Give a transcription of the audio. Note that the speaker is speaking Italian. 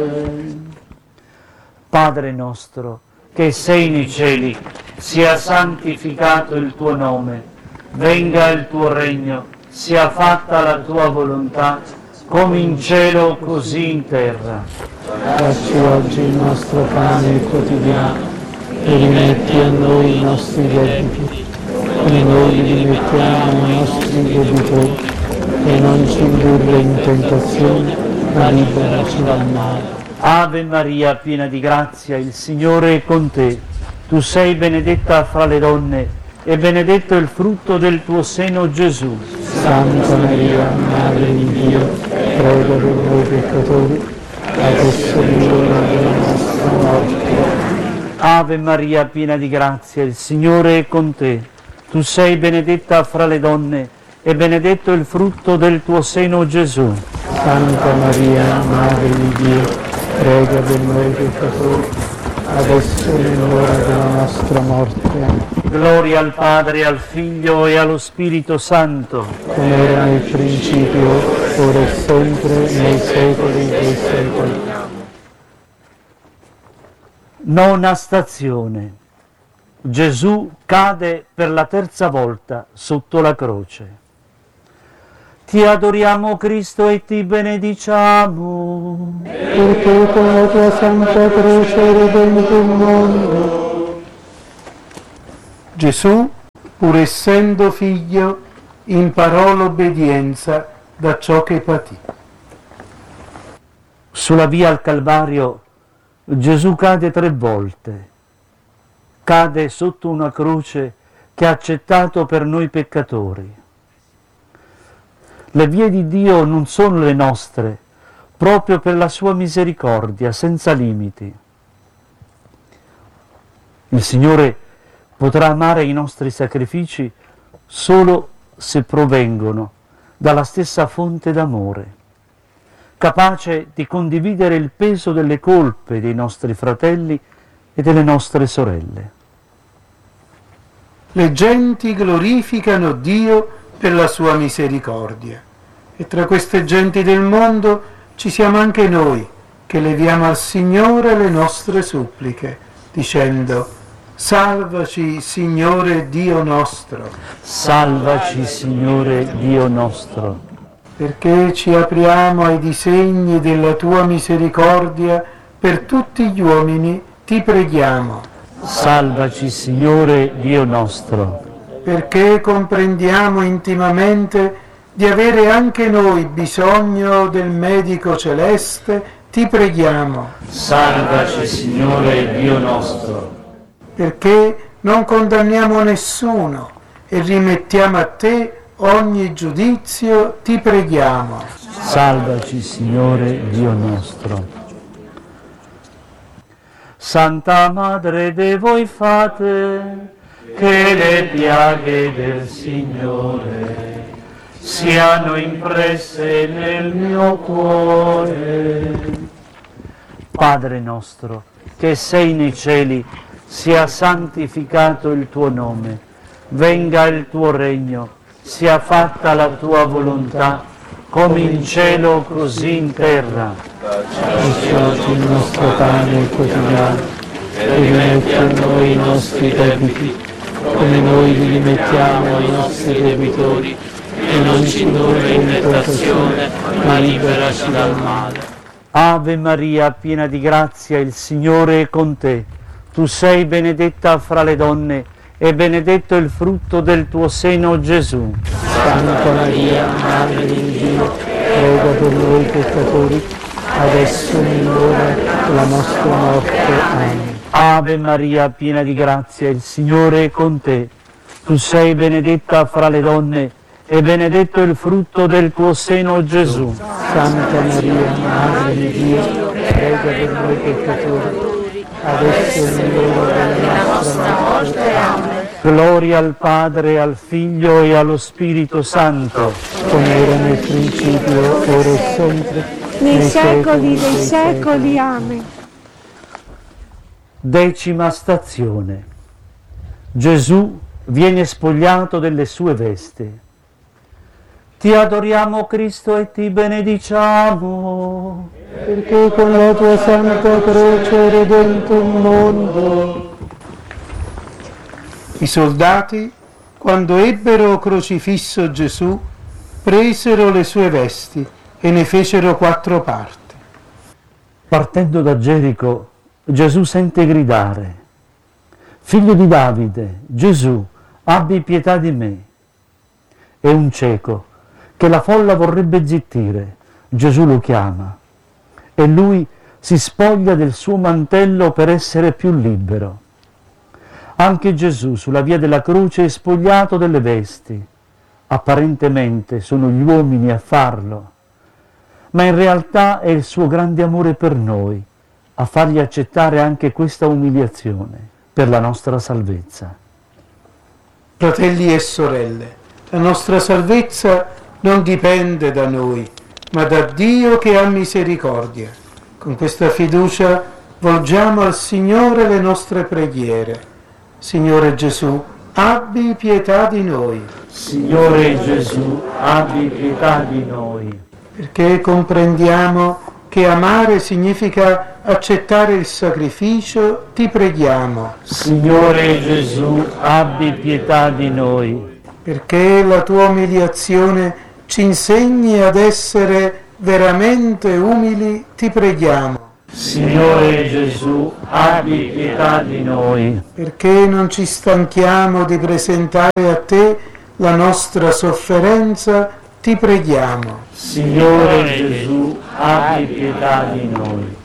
Padre nostro, che sei nei cieli, sia santificato il tuo nome, venga il tuo regno, sia fatta la tua volontà, come in cielo così in terra. Dacci oggi il nostro pane quotidiano e rimetti a noi i nostri debiti, come noi rimettiamo ai nostri debitori, e non ci indurre in tentazione, ma liberaci dal male. Ave Maria, piena di grazia, il Signore è con te. Tu sei benedetta fra le donne e benedetto il frutto del tuo seno, Gesù. Santa Maria, Madre di Dio, prega per noi peccatori, adesso è l'ora della nostra morte. Ave Maria, piena di grazia, il Signore è con te. Tu sei benedetta fra le donne e benedetto il frutto del tuo seno, Gesù. Santa Maria, Madre di Dio, prega per noi peccatori, adesso è l'ora della nostra morte. Gloria al Padre, al Figlio e allo Spirito Santo. Come era nel principio, ora e sempre, nei secoli dei secoli. Nona stazione. Gesù cade per la terza volta sotto la croce. Ti adoriamo, Cristo, e ti benediciamo. Perché con la tua santa croce hai redento il mondo. Gesù, pur essendo figlio, imparò l'obbedienza da ciò che patì. Sulla via al Calvario Gesù cade 3 volte. Cade sotto una croce che ha accettato per noi peccatori. Le vie di Dio non sono le nostre, proprio per la sua misericordia, senza limiti. Il Signore potrà amare i nostri sacrifici solo se provengono dalla stessa fonte d'amore, capace di condividere il peso delle colpe dei nostri fratelli e delle nostre sorelle. Le genti glorificano Dio per la sua misericordia. E tra queste genti del mondo ci siamo anche noi, che leviamo al Signore le nostre suppliche, dicendo: salvaci, Signore Dio nostro. Salvaci, Signore Dio nostro. Perché ci apriamo ai disegni della tua misericordia per tutti gli uomini, ti preghiamo. Salvaci, Signore Dio nostro. Perché comprendiamo intimamente di avere anche noi bisogno del medico celeste, ti preghiamo. Salvaci, Signore Dio nostro. Perché non condanniamo nessuno e rimettiamo a te ogni giudizio, ti preghiamo. Salvaci, Signore Dio nostro. Santa Madre de voi fate, che le piaghe del Signore siano impresse nel mio cuore. Padre nostro, che sei nei cieli, sia santificato il tuo nome, venga il tuo regno, sia fatta la tua volontà, come in cielo così in terra. Dacci oggi il nostro pane quotidiano e rimetti a noi i nostri debiti, come noi li rimettiamo ai nostri debitori, e non ci indurre in tentazione, ma liberaci dal male. Ave Maria, piena di grazia, il Signore è con te. Tu sei benedetta fra le donne e benedetto il frutto del tuo seno, Gesù. Santa Maria, Madre di Dio, prega per noi peccatori, adesso è l'ora della nostra morte. Amen. Ave Maria, piena di grazia, il Signore è con te. Tu sei benedetta fra le donne e benedetto il frutto del tuo seno, Gesù. Santa Maria, Madre di Dio, prega per noi peccatori, adesso è l'ora della nostra morte. Amen. Gloria al Padre, al Figlio e allo Spirito Santo. Come era nel principio, ora e sempre, nei secoli dei secoli. Amen. 10ª stazione. Gesù viene spogliato delle sue vesti. Ti adoriamo Cristo e ti benediciamo, perché con la tua santa croce hai redento il mondo. I soldati, quando ebbero crocifisso Gesù, presero le sue vesti e ne fecero 4 parti. Partendo da Gerico, Gesù sente gridare: Figlio di Davide, Gesù, abbi pietà di me. È un cieco che la folla vorrebbe zittire. Gesù lo chiama e lui si spoglia del suo mantello per essere più libero. Anche Gesù sulla via della croce è spogliato delle vesti. Apparentemente sono gli uomini a farlo, ma in realtà è il suo grande amore per noi a fargli accettare anche questa umiliazione per la nostra salvezza. Fratelli e sorelle, la nostra salvezza non dipende da noi, ma da Dio che ha misericordia. Con questa fiducia volgiamo al Signore le nostre preghiere. Signore Gesù, abbi pietà di noi. Signore Gesù, abbi pietà di noi. Perché comprendiamo che amare significa accettare il sacrificio, ti preghiamo. Signore Gesù, abbi pietà di noi. Perché la tua umiliazione ci insegni ad essere veramente umili, ti preghiamo. Signore Gesù, abbi pietà di noi. Perché non ci stanchiamo di presentare a te la nostra sofferenza, ti preghiamo. Signore Gesù, abbi pietà di noi.